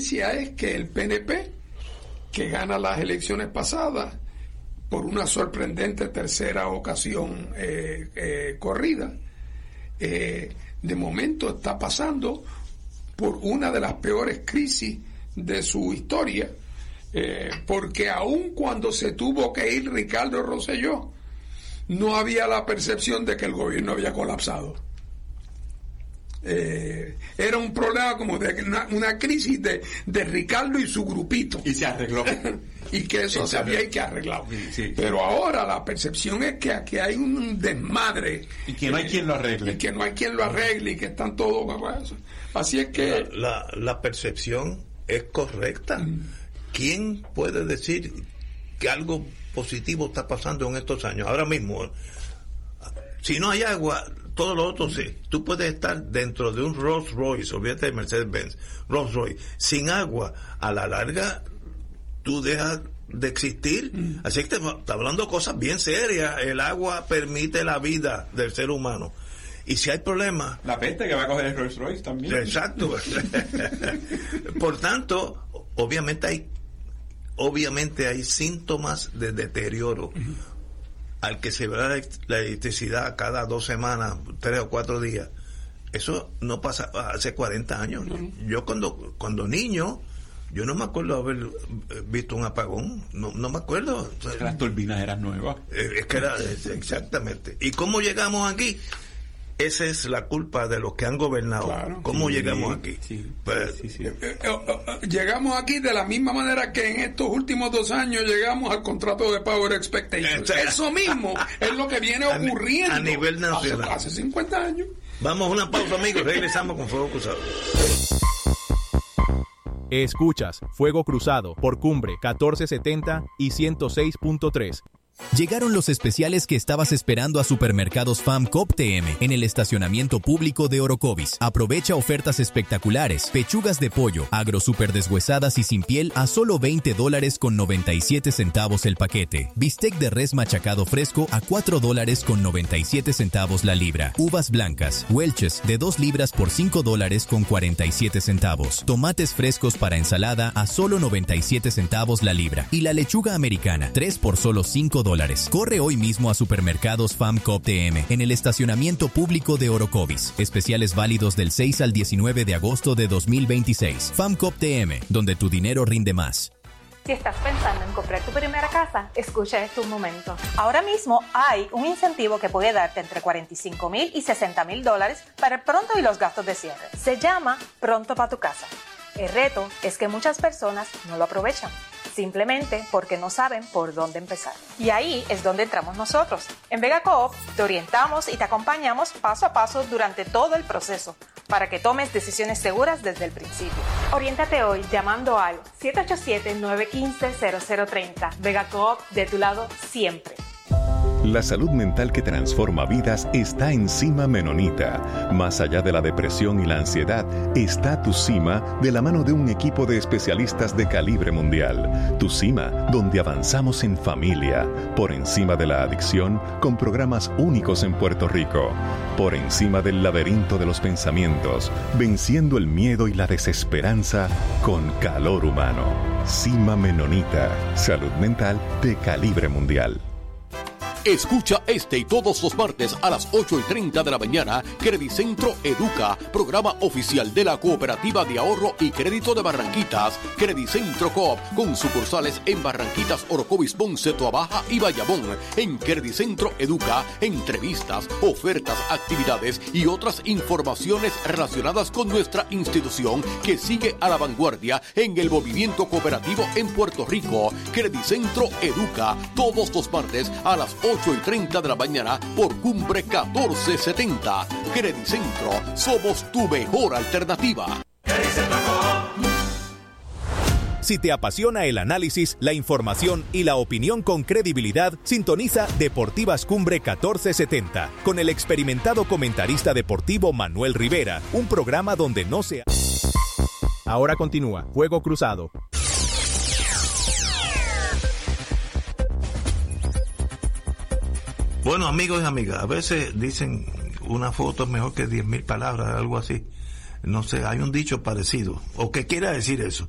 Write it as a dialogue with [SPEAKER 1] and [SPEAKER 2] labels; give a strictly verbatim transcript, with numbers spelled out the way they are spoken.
[SPEAKER 1] noticia es que el P N P, que gana las elecciones pasadas por una sorprendente tercera ocasión eh, eh, corrida, eh, de momento está pasando por una de las peores crisis de su historia, eh, porque aun cuando se tuvo que ir Ricardo Rosselló, no había la percepción de que el gobierno había colapsado. Eh, era un problema como de una, una crisis de, de Ricardo y su grupito.
[SPEAKER 2] Y se arregló.
[SPEAKER 1] Y que eso se había que arreglar. Sí, sí. Pero ahora la percepción es que aquí hay un desmadre.
[SPEAKER 2] Y que no hay eh, quien lo arregle.
[SPEAKER 1] Y que no hay quien lo arregle y que están todos. Así es que.
[SPEAKER 3] La, la, la percepción es correcta. Mm. ¿Quién puede decir que algo positivo está pasando en estos años? Ahora mismo, si no hay agua, todo lo otro sí. Tú puedes estar dentro de un Rolls Royce, olvídate de Mercedes-Benz, Rolls Royce, sin agua, a la larga tú dejas de existir. Mm. Así que te está hablando de cosas bien serias. El agua permite la vida del ser humano. Y si hay problemas...
[SPEAKER 2] La peste que va a coger el Rolls Royce también.
[SPEAKER 3] Exacto. Por tanto, obviamente hay obviamente hay síntomas de deterioro. Uh-huh. Al que se va la, la electricidad cada dos semanas, tres o cuatro días. Eso no pasa hace cuarenta años. Uh-huh. Yo cuando cuando niño, yo no me acuerdo haber visto un apagón. No, no me acuerdo.
[SPEAKER 2] Es que las turbinas eran nuevas.
[SPEAKER 3] Es que era, exactamente. ¿Y cómo llegamos aquí? Esa es la culpa de los que han gobernado. Claro, ¿Cómo sí, llegamos aquí? Sí, pues,
[SPEAKER 1] sí, sí. Eh, eh, eh, llegamos aquí de la misma manera que en estos últimos dos años llegamos al contrato de Power Expectation. Eso mismo es lo que viene ocurriendo
[SPEAKER 3] a nivel nacional.
[SPEAKER 1] Hace, hace cincuenta años.
[SPEAKER 3] Vamos a una pausa, amigos. Regresamos con Fuego Cruzado.
[SPEAKER 4] Escuchas Fuego Cruzado por Cumbre catorce setenta y ciento seis punto tres.
[SPEAKER 5] Llegaron los especiales que estabas esperando a Supermercados F A M Coop T M en el estacionamiento público de Orocovis. Aprovecha ofertas espectaculares. Pechugas de pollo, agro super deshuesadas y sin piel a solo veinte dólares con noventa y siete centavos el paquete. Bistec de res machacado fresco a cuatro dólares con noventa y siete centavos la libra. Uvas blancas, Welch's de dos libras por cinco dólares con cuarenta y siete centavos. Tomates frescos para ensalada a solo noventa y siete centavos la libra. Y la lechuga americana, tres por solo cinco dólares. Corre hoy mismo a Supermercados F A M Coop T M en el estacionamiento público de Orocovis. Especiales válidos del seis al diecinueve de agosto de dos mil veintiséis. F A M Coop T M, donde tu dinero rinde más.
[SPEAKER 6] Si estás pensando en comprar tu primera casa, escucha este un momento. Ahora mismo hay un incentivo que puede darte entre cuarenta y cinco mil y sesenta mil dólares para el pronto y los gastos de cierre. Se llama Pronto para tu casa. El reto es que muchas personas no lo aprovechan, simplemente porque no saben por dónde empezar. Y ahí es donde entramos nosotros. En Vega Coop te orientamos y te acompañamos paso a paso durante todo el proceso para que tomes decisiones seguras desde el principio. Oriéntate hoy llamando al siete ocho siete, nueve uno cinco, cero cero tres cero. Vega Coop, de tu lado siempre.
[SPEAKER 7] La salud mental que transforma vidas está en Cima Menonita. Más allá de la depresión y la ansiedad, está Tu Cima de la mano de un equipo de especialistas de calibre mundial. Tu Cima, donde avanzamos en familia, por encima de la adicción, con programas únicos en Puerto Rico. Por encima del laberinto de los pensamientos, venciendo el miedo y la desesperanza con calor humano. Cima Menonita, salud mental de calibre mundial.
[SPEAKER 8] Escucha este y todos los martes a las ocho y treinta de la mañana, Credicentro Educa, programa oficial de la Cooperativa de Ahorro y Crédito de Barranquitas, Credicentro Coop, con sucursales en Barranquitas, Orocovis, Ponce, Toabaja y Bayamón. En Credicentro Educa, entrevistas, ofertas, actividades y otras informaciones relacionadas con nuestra institución que sigue a la vanguardia en el movimiento cooperativo en Puerto Rico. Credicentro Educa, todos los martes a las ocho y treinta de la mañana por Cumbre catorce setenta. Credicentro, somos tu mejor alternativa.
[SPEAKER 4] Si te apasiona el análisis, la información y la opinión con credibilidad, sintoniza Deportivas Cumbre catorce setenta con el experimentado comentarista deportivo Manuel Rivera, un programa donde no se... Ahora continúa Fuego Cruzado.
[SPEAKER 3] Bueno, amigos y amigas, a veces dicen una foto es mejor que diez mil palabras, algo así. No sé, hay un dicho parecido, o que quiera decir eso.